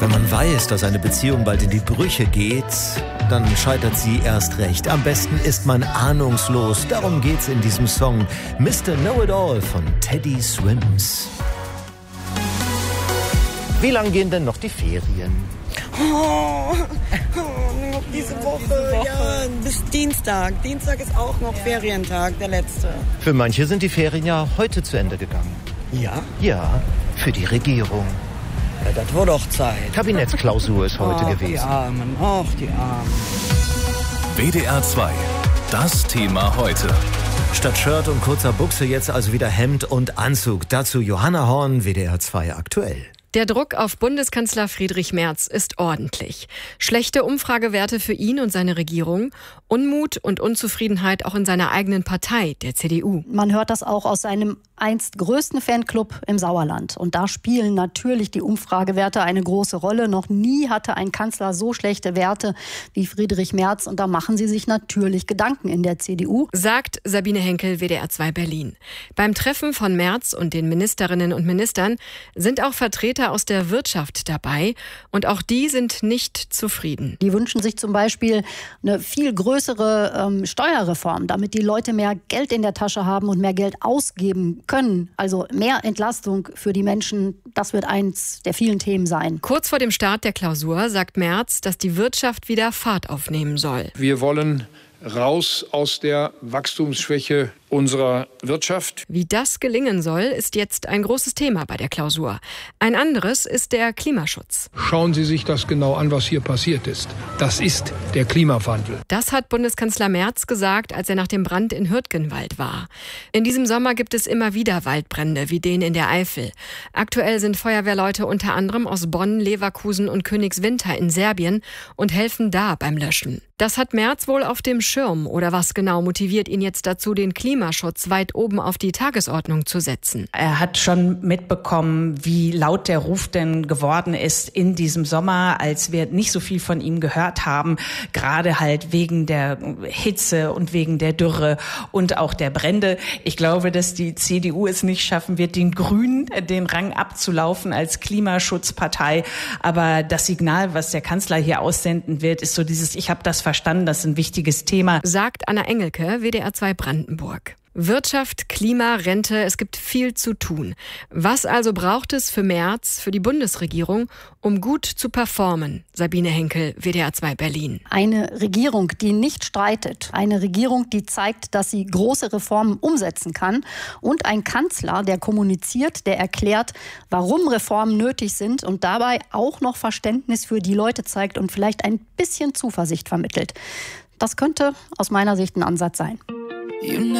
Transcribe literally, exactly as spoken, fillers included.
Wenn man weiß, dass eine Beziehung bald in die Brüche geht, dann scheitert sie erst recht. Am besten ist man ahnungslos. Darum geht's in diesem Song Mister Know-It-All von Teddy Swims. Wie lang gehen denn noch die Ferien? Oh, oh, noch diese Woche, diese Woche, ja, bis Dienstag. Dienstag ist auch noch Ferientag, der letzte. Für manche sind die Ferien ja heute zu Ende gegangen. Ja? Ja, für die Regierung. Ja, das war doch Zeit. Kabinettsklausur ist heute Ach, gewesen. Die Armen, ach, die Armen. W D R zwei, das Thema heute. Statt Shirt und kurzer Buchse jetzt also wieder Hemd und Anzug. Dazu Johanna Horn, W D R zwei aktuell. Der Druck auf Bundeskanzler Friedrich Merz ist ordentlich. Schlechte Umfragewerte für ihn und seine Regierung, Unmut und Unzufriedenheit auch in seiner eigenen Partei, der C D U. Man hört das auch aus seinem einst größten Fanclub im Sauerland. Und da spielen natürlich die Umfragewerte eine große Rolle. Noch nie hatte ein Kanzler so schlechte Werte wie Friedrich Merz. Und da machen sie sich natürlich Gedanken in der C D U. Sagt Sabine Henkel, W D R zwei Berlin. Beim Treffen von Merz und den Ministerinnen und Ministern sind auch Vertreter aus der Wirtschaft dabei. Und auch die sind nicht zufrieden. Die wünschen sich zum Beispiel eine viel größere ähm, Steuerreform, damit die Leute mehr Geld in der Tasche haben und mehr Geld ausgeben können. Also mehr Entlastung für die Menschen, das wird eins der vielen Themen sein. Kurz vor dem Start der Klausur sagt Merz, dass die Wirtschaft wieder Fahrt aufnehmen soll. Wir wollen raus aus der Wachstumsschwäche unserer Wirtschaft. Wie das gelingen soll, ist jetzt ein großes Thema bei der Klausur. Ein anderes ist der Klimaschutz. Schauen Sie sich das genau an, was hier passiert ist. Das ist der Klimawandel. Das hat Bundeskanzler Merz gesagt, als er nach dem Brand in Hürtgenwald war. In diesem Sommer gibt es immer wieder Waldbrände, wie den in der Eifel. Aktuell sind Feuerwehrleute unter anderem aus Bonn, Leverkusen und Königswinter in Serbien und helfen da beim Löschen. Das hat Merz wohl auf dem Schirm. Oder was genau motiviert ihn jetzt dazu, den Klimaschutz weit oben auf die Tagesordnung zu setzen? Er hat schon mitbekommen, wie laut der Ruf denn geworden ist in diesem Sommer, als wir nicht so viel von ihm gehört haben, gerade halt wegen der Hitze und wegen der Dürre und auch der Brände. Ich glaube, dass die C D U es nicht schaffen wird, den Grünen den Rang abzulaufen als Klimaschutzpartei. Aber das Signal, was der Kanzler hier aussenden wird, ist so dieses, ich habe das verstanden, das ist ein wichtiges Thema. Sagt Anna Engelke, W D R zwei Brandenburg. Wirtschaft, Klima, Rente, es gibt viel zu tun. Was also braucht es für Merz, für die Bundesregierung, um gut zu performen? Sabine Henkel, W D R zwei Berlin. Eine Regierung, die nicht streitet. Eine Regierung, die zeigt, dass sie große Reformen umsetzen kann. Und ein Kanzler, der kommuniziert, der erklärt, warum Reformen nötig sind und dabei auch noch Verständnis für die Leute zeigt und vielleicht ein bisschen Zuversicht vermittelt. Das könnte aus meiner Sicht ein Ansatz sein.